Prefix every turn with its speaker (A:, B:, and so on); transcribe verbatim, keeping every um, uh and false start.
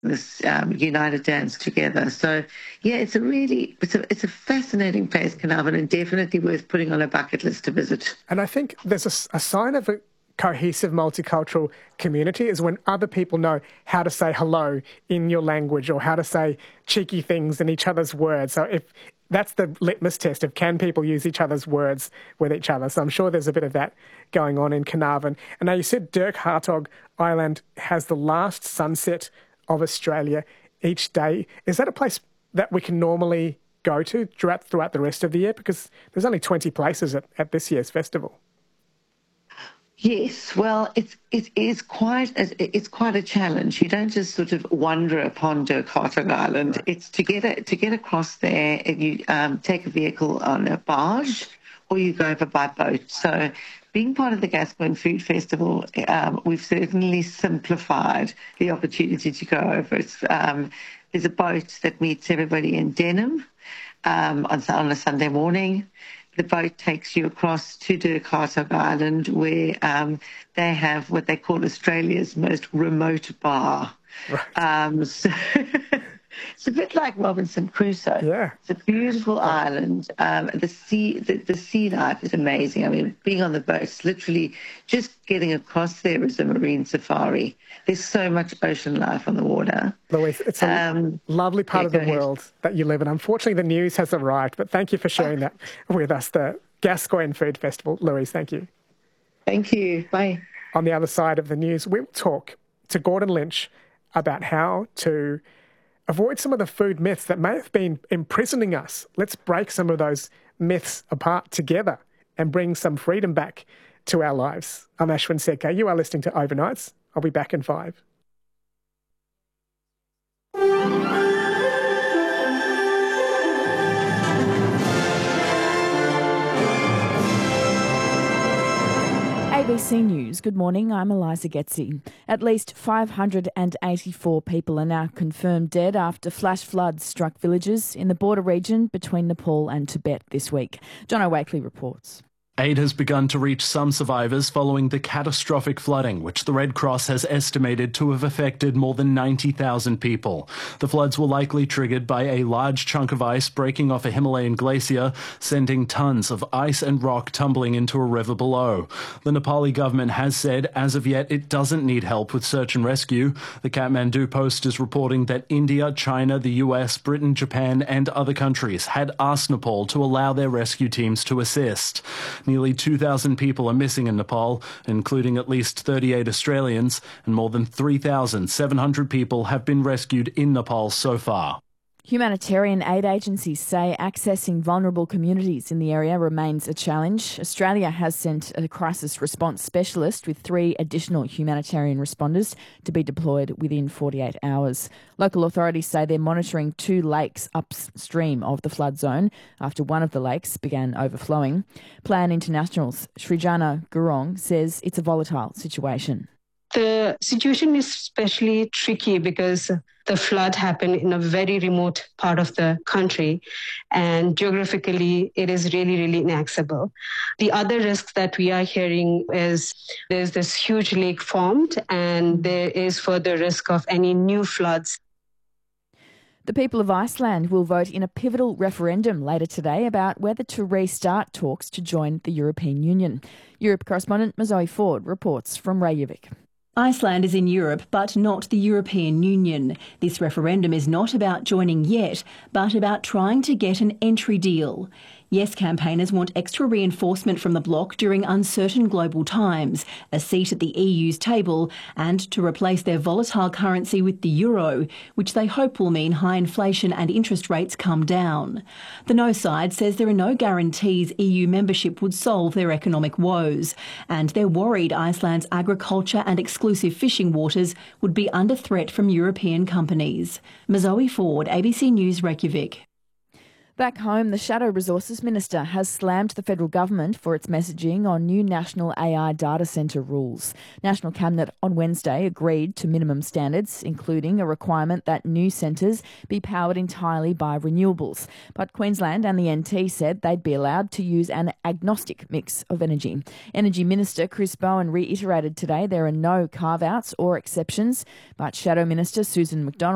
A: this um, United Dance together. So, yeah, it's a really, it's a, it's a fascinating place, Carnarvon, and definitely worth putting on a bucket list to visit.
B: And I think there's a, a sign of a cohesive multicultural community is when other people know how to say hello in your language or how to say cheeky things in each other's words. So if that's the litmus test of can people use each other's words with each other. So I'm sure there's a bit of that going on in Carnarvon. And now you said Dirk Hartog Island has the last sunset of Australia each day. Is that a place that we can normally go to throughout, throughout the rest of the year? Because there's only twenty places at, at this year's festival.
A: Yes, well, it's it is quite a, it's quite a challenge. You don't just sort of wander upon Dirk Hartog Island. Right. It's to get a, to get across there. You um, take a vehicle on a barge, or you go over by boat. So, being part of the Gascoyne Food Festival, um, we've certainly simplified the opportunity to go over. It's, um, there's a boat that meets everybody in Denham um, on, on a Sunday morning. The boat takes you across to Dirk Hartog Island, where um, they have what they call Australia's most remote bar. Right. Um, so it's a bit like Robinson Crusoe.
B: Yeah.
A: It's a beautiful oh. island. Um, the sea, the, the sea life is amazing. I mean, being on the boat, it's literally just getting across there is a marine safari. There's so much ocean life on the water.
B: Louise, it's a um, lovely part yeah, of the world ahead. that you live in. Unfortunately, the news has arrived, but thank you for sharing that with us. The Gascoyne Food Festival. Louise, thank you.
A: Thank you. Bye.
B: On the other side of the news, we'll talk to Gordon Lynch about how to avoid some of the food myths that may have been imprisoning us. Let's break some of those myths apart together and bring some freedom back to our lives. I'm Ashwin Secker. You are listening to Overnights. I'll be back in five.
C: A B C News. Good morning, I'm Eliza Getzi. At least five hundred eighty-four people are now confirmed dead after flash floods struck villages in the border region between Nepal and Tibet this week. John O'Wakely reports.
D: Aid has begun to reach some survivors following the catastrophic flooding, which the Red Cross has estimated to have affected more than ninety thousand people. The floods were likely triggered by a large chunk of ice breaking off a Himalayan glacier, sending tons of ice and rock tumbling into a river below. The Nepali government has said, as of yet, it doesn't need help with search and rescue. The Kathmandu Post is reporting that India, China, the U S, Britain, Japan and other countries had asked Nepal to allow their rescue teams to assist. Nearly two thousand people are missing in Nepal, including at least thirty-eight Australians, and more than three thousand seven hundred people have been rescued in Nepal so far.
C: Humanitarian aid agencies say accessing vulnerable communities in the area remains a challenge. Australia has sent a crisis response specialist with three additional humanitarian responders to be deployed within forty-eight hours. Local authorities say they're monitoring two lakes upstream of the flood zone after one of the lakes began overflowing. Plan International's Srijana Gurung says it's a volatile situation.
E: The situation is especially tricky because the flood happened in a very remote part of the country, and geographically it is really, really inaccessible. The other risk that we are hearing is there's this huge lake formed, and there is further risk of any new floods.
C: The people of Iceland will vote in a pivotal referendum later today about whether to restart talks to join the European Union. Europe correspondent Mazoe Ford reports from Reykjavik.
F: Iceland is in Europe, but not the European Union. This referendum is not about joining yet, but about trying to get an entry deal. Yes campaigners want extra reinforcement from the bloc during uncertain global times, a seat at the E U's table, and to replace their volatile currency with the euro, which they hope will mean high inflation and interest rates come down. The no side says there are no guarantees E U membership would solve their economic woes, and they're worried Iceland's agriculture and exclusive fishing waters would be under threat from European companies. Mazoe Ford, A B C News, Reykjavik.
C: Back home, the Shadow Resources Minister has slammed the federal government for its messaging on new national A I data centre rules. National Cabinet on Wednesday agreed to minimum standards, including a requirement that new centres be powered entirely by renewables. But Queensland and the N T said they'd be allowed to use an agnostic mix of energy. Energy Minister Chris Bowen reiterated today there are no carve-outs or exceptions, but Shadow Minister Susan McDonald